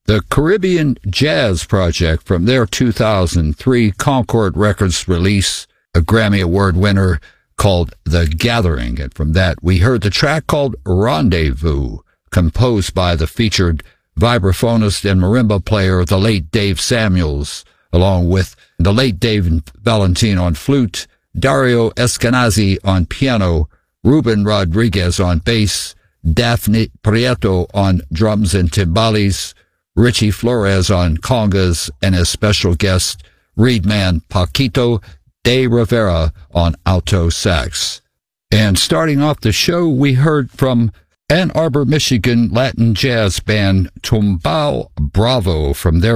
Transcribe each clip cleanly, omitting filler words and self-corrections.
The Caribbean Jazz Project from their 2003 Concord Records release, a Grammy Award winner called The Gathering. And from that, we heard the track called Rendezvous, composed by the featured vibraphonist and marimba player, the late Dave Samuels, along with the late Dave Valentin on flute, Dario Eskenazi on piano, Ruben Rodriguez on bass, Daphne Prieto on drums and timbales, Richie Flores on congas, and as special guest, reedman Paquito de Rivera on alto sax. And starting off the show, we heard from Ann Arbor, Michigan Latin jazz band Tumbao Bravo from their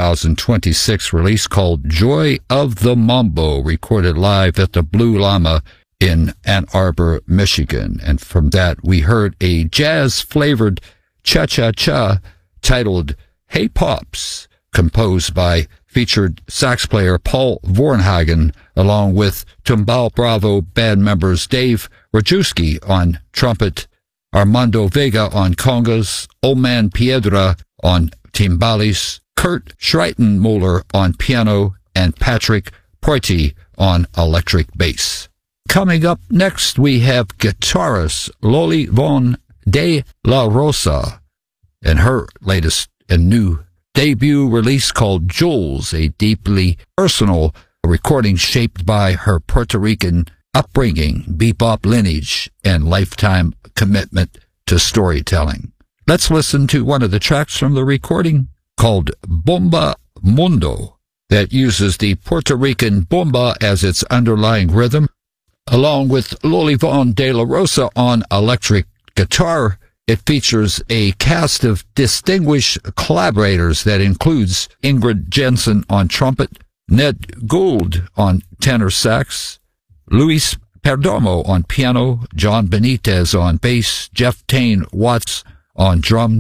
2026 release called Joy of the Mambo, recorded live at the Blue Llama in Ann Arbor, Michigan. And from that, we heard a jazz-flavored cha-cha-cha titled Hey Pops, composed by featured sax player Paul Vornhagen, along with Tumbao Bravo band members Dave Rajewski on trumpet, Armando Vega on congas, Oman Piedra on timbales, Kurt Schreitenmoller on piano, and Patrick Poiti on electric bass. Coming up next, we have guitarist Loli Von De La Rosa and her latest and new debut release called Jules, a deeply personal recording shaped by her Puerto Rican upbringing, bebop lineage, and lifetime commitment to storytelling. Let's listen to one of the tracks from the recording called Bomba Mundo that uses the Puerto Rican bomba as its underlying rhythm. Along with Loli Von De La Rosa on electric guitar, it features a cast of distinguished collaborators that includes Ingrid Jensen on trumpet, Ned Gould on tenor sax, Luis Perdomo on piano, John Benitez on bass, Jeff Tane Watts on drums,